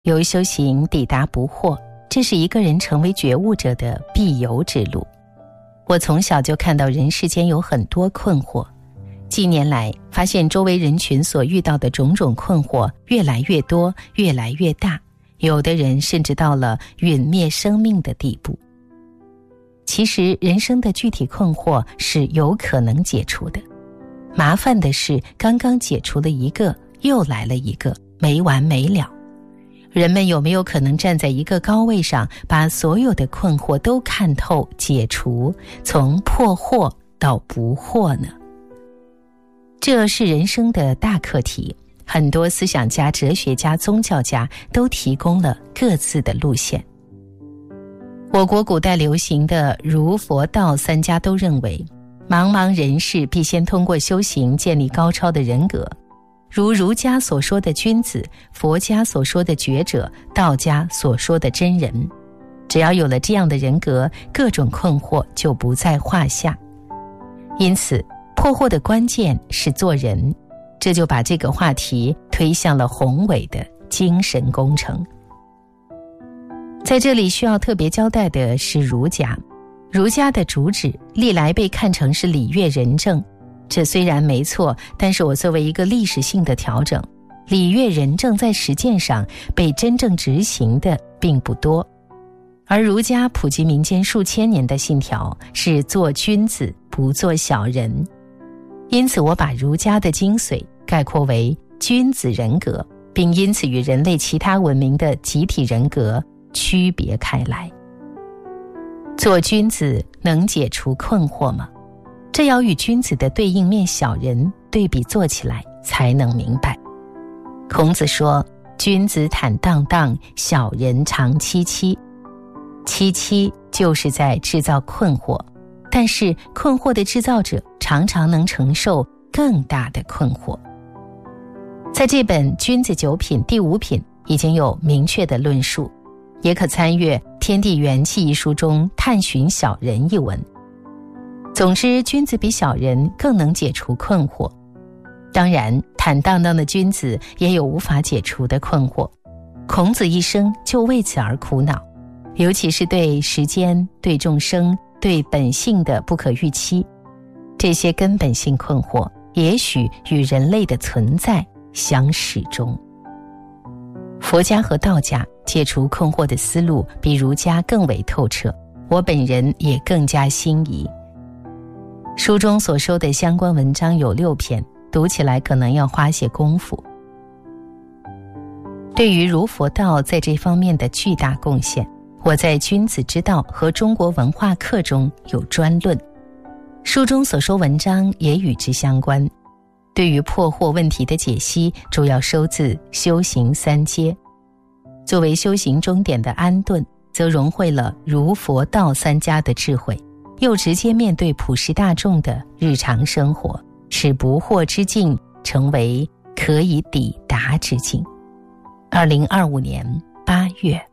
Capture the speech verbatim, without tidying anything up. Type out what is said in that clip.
由修行抵达不惑，这是一个人成为觉悟者的必由之路。我从小就看到人世间有很多困惑，近年来发现周围人群所遇到的种种困惑越来越多，越来越大，有的人甚至到了殒灭生命的地步。其实人生的具体困惑是有可能解除的，麻烦的是刚刚解除了一个，又来了一个，没完没了。人们有没有可能站在一个高位上，把所有的困惑都看透解除，从破惑到不惑呢？这是人生的大课题，很多思想家、哲学家、宗教家都提供了各自的路线。我国古代流行的儒佛道三家都认为，茫茫人世必先通过修行建立高超的人格，如儒家所说的君子，佛家所说的觉者，道家所说的真人。只要有了这样的人格，各种困惑就不在话下。因此破惑的关键是做人，这就把这个话题推向了宏伟的精神工程。在这里需要特别交代的是儒家，儒家的主旨历来被看成是礼乐仁政，这虽然没错，但是我作为一个历史性的调整，礼乐仁政在实践上被真正执行的并不多。而儒家普及民间数千年的信条是做君子，不做小人。因此我把儒家的精髓概括为君子人格，并因此与人类其他文明的集体人格区别开来。做君子能解除困惑吗？这要与君子的对应面小人对比做起来才能明白。孔子说，君子坦荡荡，小人长戚戚。戚戚就是在制造困惑，但是困惑的制造者常常能承受更大的困惑。在这本《君子九品》第五品已经有明确的论述，也可参阅《天地元气》一书中探寻小人一文。总之，君子比小人更能解除困惑。当然，坦荡荡的君子也有无法解除的困惑。孔子一生就为此而苦恼，尤其是对时间、对众生、对本性的不可预期。这些根本性困惑，也许与人类的存在相始终。佛家和道家解除困惑的思路比儒家更为透彻，我本人也更加心仪。书中所收的相关文章有六篇，读起来可能要花些功夫。对于儒佛道在这方面的巨大贡献，我在《君子之道》和中国文化课中有专论，书中所说文章也与之相关。对于破惑问题的解析，主要收自《修行三阶》。作为修行终点的安顿，则融汇了儒佛道三家的智慧，又直接面对普世大众的日常生活，使不惑之境成为可以抵达之境。二零二五年八月。